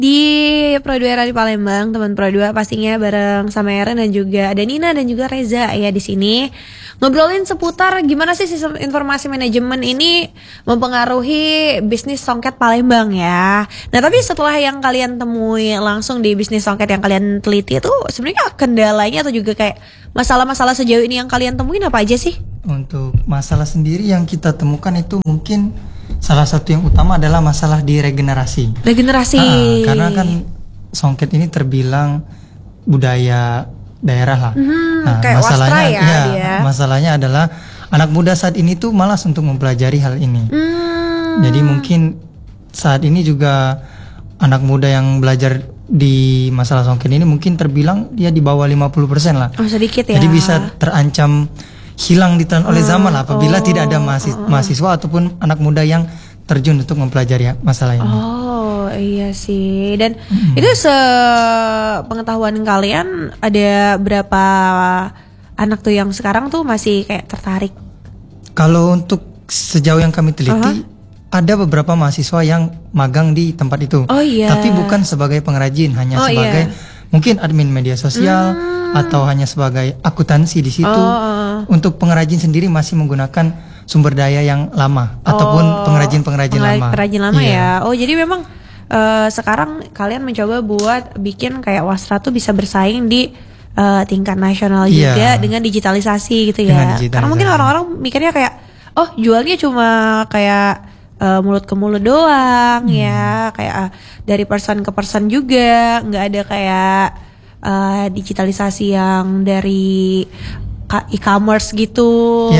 di Pro 2 Era di Palembang, teman Pro 2 pastinya bareng sama Eren dan juga ada Nina dan juga Reza ya di sini. Ngobrolin seputar gimana sih sistem informasi manajemen ini mempengaruhi bisnis songket Palembang ya. Nah, tapi setelah yang kalian temui langsung di bisnis songket yang kalian teliti itu sebenarnya kendalanya atau juga kayak masalah-masalah sejauh ini yang kalian temuin apa aja sih? Untuk masalah sendiri yang kita temukan itu mungkin salah satu yang utama adalah masalah di regenerasi. Regenerasi. Karena kan songket ini terbilang budaya daerah lah. Kayak masalahnya wastra ya dia. Masalahnya adalah anak muda saat ini tuh malas untuk mempelajari hal ini. Jadi mungkin saat ini juga anak muda yang belajar di masalah songket ini mungkin terbilang dia di bawah 50% lah. Oh, sedikit ya. Jadi bisa terancam hilang ditelan oleh zaman lah apabila tidak ada mahasiswa ataupun anak muda yang terjun untuk mempelajari masalah ini. Oh iya sih. Dan itu sepengetahuan kalian ada berapa anak tuh yang sekarang tuh masih kayak tertarik? Kalau untuk sejauh yang kami teliti ada beberapa mahasiswa yang magang di tempat itu. Oh iya. Tapi bukan sebagai pengrajin, hanya sebagai mungkin admin media sosial atau hanya sebagai akuntansi di situ. Untuk pengrajin sendiri masih menggunakan sumber daya yang lama ataupun pengrajin-pengrajin lama. Pengrajin lama ya. Oh, jadi memang sekarang kalian mencoba buat bikin kayak wastra tuh bisa bersaing di tingkat nasional juga dengan digitalisasi gitu ya. Karena mungkin orang-orang mikirnya kayak jualnya cuma kayak mulut ke mulut doang ya, kayak dari person ke person juga, nggak ada kayak digitalisasi yang dari e-commerce gitu.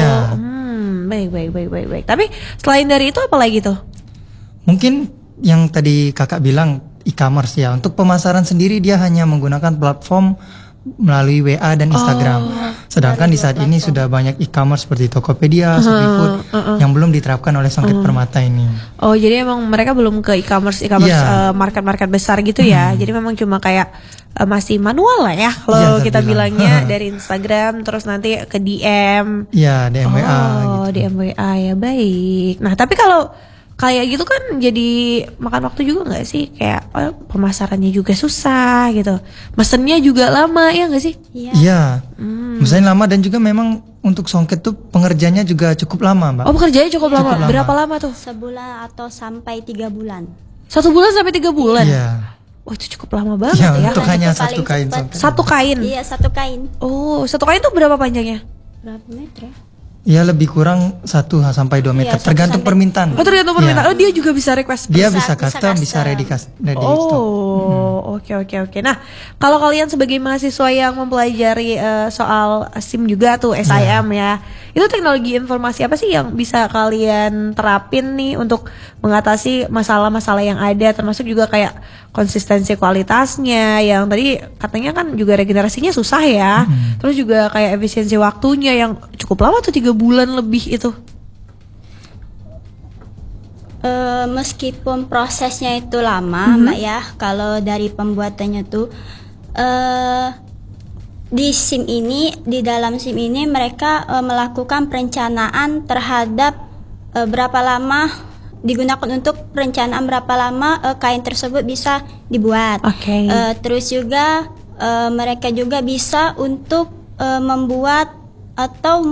Baik. Tapi selain dari itu apa lagi tuh? Mungkin yang tadi kakak bilang e-commerce ya. Untuk pemasaran sendiri dia hanya menggunakan platform melalui WA dan Instagram. Sedangkan di saat ini sudah banyak e-commerce seperti Tokopedia, ShopeeFood yang belum diterapkan oleh Songket Permata ini. Oh, jadi emang mereka belum ke e-commerce market-market besar gitu ya. Jadi memang cuma kayak masih manual lah ya kalau kita bilangnya dari Instagram terus nanti ke DM. Iya, DM WA gitu. DM WA ya, baik. Nah, tapi kalau kayak gitu kan jadi makan waktu juga nggak sih? Kayak pemasarannya juga susah gitu, mesennya juga lama ya nggak sih? Iya. Mesennya lama dan juga memang untuk songket tuh pengerjanya juga cukup lama, Mbak. Oh, pekerjaannya cukup lama. Berapa lama tuh? Sebulan atau sampai 3 bulan. 1 bulan sampai 3 bulan? Iya. Oh, itu cukup lama banget ya. Untuk hanya satu kain. Satu kain? Iya, satu kain. Oh, satu kain tuh berapa panjangnya? Berapa meter ya? Ya lebih kurang 1 sampai 2 meter tergantung permintaan. Oh, tergantung permintaan. Oh, dia juga bisa request. Dia bisa custom, bisa ready Oh, oke. Nah, kalau kalian sebagai mahasiswa yang mempelajari soal SIM juga tuh SIM ya, itu teknologi informasi apa sih yang bisa kalian terapin nih untuk mengatasi masalah-masalah yang ada, termasuk juga kayak konsistensi kualitasnya yang tadi katanya kan juga regenerasinya susah ya. Terus juga kayak efisiensi waktunya yang cukup lama tuh 3 bulan lebih itu. Meskipun prosesnya itu lama, Mbak ya, kalau dari pembuatannya tuh di SIM ini, di dalam SIM ini mereka melakukan perencanaan terhadap berapa lama digunakan untuk perencanaan berapa lama kain tersebut bisa dibuat. Terus juga mereka juga bisa untuk membuat atau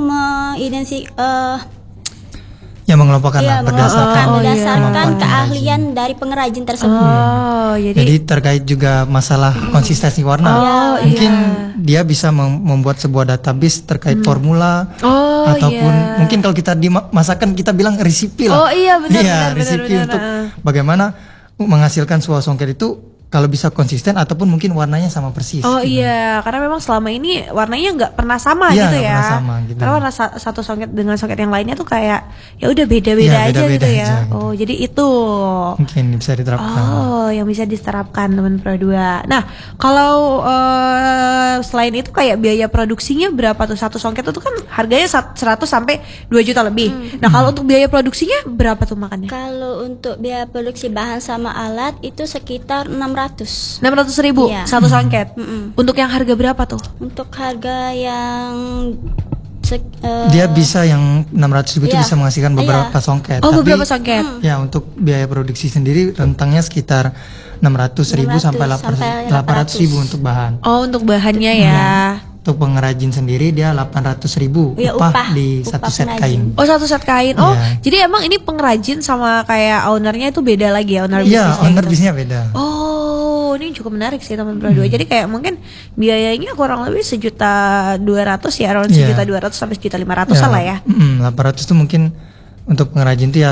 mengelompokkan berdasarkan keahlian dari pengrajin tersebut. Jadi terkait juga masalah konsistensi warna. Mungkin dia bisa membuat sebuah database terkait formula ataupun mungkin kalau kita di masakan kita bilang resipi lah. Benar. Untuk bagaimana menghasilkan sebuah songket itu kalau bisa konsisten ataupun mungkin warnanya sama persis. Karena memang selama ini warnanya nggak pernah sama gitu ya. Karena warna satu songket dengan songket yang lainnya tuh kayak ya udah beda-beda aja gitu ya. Jadi itu mungkin bisa diterapkan. Yang bisa diterapkan teman Pro 2. Nah, kalau selain itu kayak biaya produksinya berapa tuh? Satu songket itu kan harganya 100 sampai 2 juta lebih. Nah, kalau untuk biaya produksinya berapa tuh makannya? Kalau untuk biaya produksi bahan sama alat itu sekitar 600 ribu satu songket. Untuk yang harga berapa tuh? Untuk harga yang Dia bisa yang 600.000 itu bisa menghasilkan beberapa songket. Oh, beberapa songket. Ya, untuk biaya produksi sendiri rentangnya sekitar 600.000 sampai 800.000 untuk bahan. Oh, untuk bahannya ya. Untuk pengrajin sendiri dia 800.000 upah di satu set kain. Oh, satu set kain. Oh, jadi emang ini pengrajin sama kayak ownernya itu beda lagi ya, owner bisnisnya? Iya, owner bisnisnya beda. Oh, ini cukup menarik sih teman berdua. Jadi kayak mungkin biayanya kurang lebih 1.200.000 ya, around 1.200.000 sampai 1.500.000 lah ya. 800 itu mungkin untuk pengrajin itu ya